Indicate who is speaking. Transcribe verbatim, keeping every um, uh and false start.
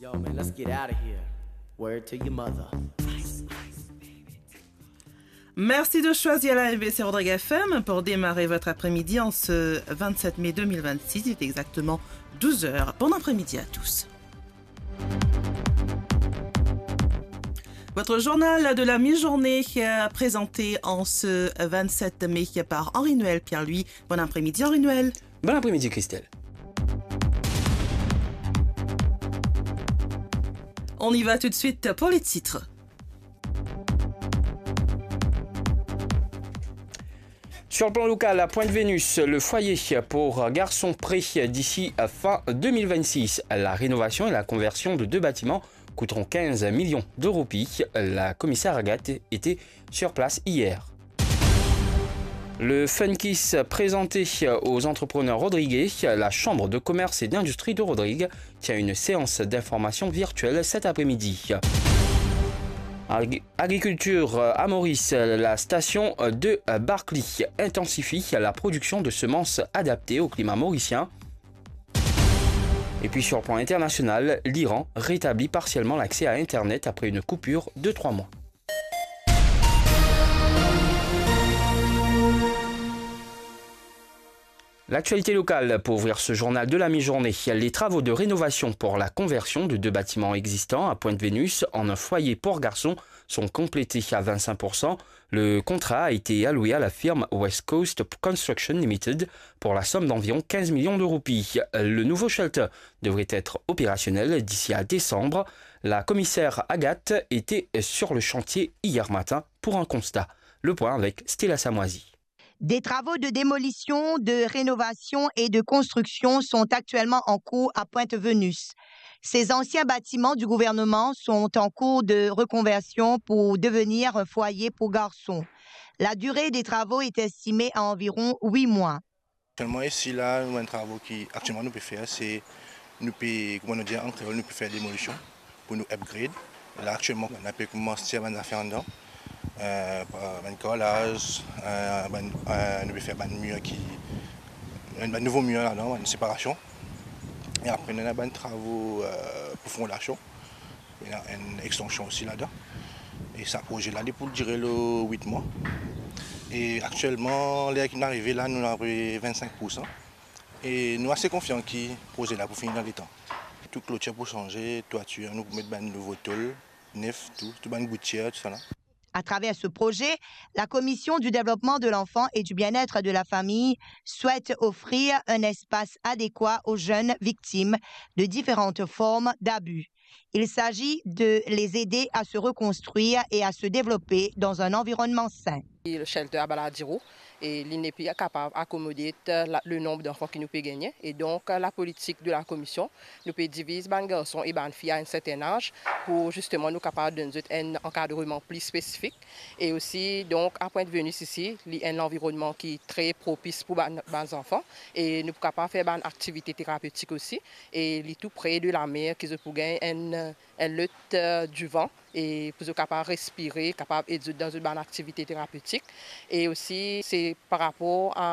Speaker 1: Yo, man, let's get out of here. Word to your mother.
Speaker 2: Merci de choisir la M B C Rodrigue F M pour démarrer votre après-midi en ce vingt-sept mai deux mille vingt-six. Il est exactement douze heures. Bon après-midi à tous. Votre journal de la mi-journée présenté en ce vingt-sept mai par Henri-Noël Pierre-Louis. Bon après-midi Henri-Noël.
Speaker 3: Bon après-midi Christelle.
Speaker 2: On y va tout de suite pour les titres.
Speaker 3: Sur le plan local, à Pointe-Vénus, le foyer pour garçons prêt d'ici à fin deux mille vingt-six. La rénovation et la conversion de deux bâtiments coûteront quinze millions d'euros. La commissaire Agathe était sur place hier. Le Funkiss présenté aux entrepreneurs rodriguais, la Chambre de commerce et d'industrie de Rodrigue tient une séance d'information virtuelle cet après-midi. Agriculture à Maurice, la station de Barclay intensifie la production de semences adaptées au climat mauricien. Et puis sur le plan international, l'Iran rétablit partiellement l'accès à Internet après une coupure de trois mois. L'actualité locale pour ouvrir ce journal de la mi-journée. Les travaux de rénovation pour la conversion de deux bâtiments existants à Pointe-Vénus en un foyer pour garçons sont complétés à vingt-cinq pour cent. Le contrat a été alloué à la firme West Coast Construction Limited pour la somme d'environ quinze millions d'euros. Le nouveau shelter devrait être opérationnel d'ici à décembre. La commissaire Agathe était sur le chantier hier matin pour un constat. Le point avec Stella Samoisi.
Speaker 4: Des travaux de démolition, de rénovation et de construction sont actuellement en cours à Pointe-Vénus. Ces anciens bâtiments du gouvernement sont en cours de reconversion pour devenir un foyer pour garçons. La durée des travaux est estimée à environ huit mois.
Speaker 5: Actuellement, ici, là, nous avons un travail qui actuellement nous peut faire, c'est nous peut, comment nous dire, en créole, nous peut faire démolition pour nous upgrade. Là, actuellement, on a pu commencer à faire en dedans. Euh, un collage, euh, ben, euh, nous faire un mur qui, un nouveau mur là-dedans, une séparation. Et après, nous avons des travaux euh, pour fondation, il y a une extension aussi là-dedans. Et ça projet là pour durer le huit mois. Et actuellement, les qui sont arrivés là, nous avons vingt-cinq pour cent. Et nous sommes assez confiants que le projet là pour finir dans les temps. Tout clôture pour changer, toiture, nous mettre un nouveau tôle, neuf, tout, tout une gouttière, tout ça là.
Speaker 4: À travers ce projet, la Commission du développement de l'enfant et du bien-être de la famille souhaite offrir un espace adéquat aux jeunes victimes de différentes formes d'abus. Il s'agit de les aider à se reconstruire et à se développer dans un environnement sain.
Speaker 6: Le shelter à Baladiro et l'I N E P est capable d'accommoder le nombre d'enfants qui nous peut gagner. Et donc, la politique de la commission nous peut diviser les garçons et les filles à un certain âge pour justement nous capables de donner un encadrement plus spécifique. Et aussi, donc, à Pointe-Vénus ici, il y a un environnement qui est très propice pour les enfants. Et nous sommes capables de faire des activités thérapeutiques aussi. Et il est tout près de la mer qui peut gagner un, un lutte du vent. Et pour être capable de respirer, capable d'être dans une bonne activité thérapeutique. Et aussi, c'est par rapport à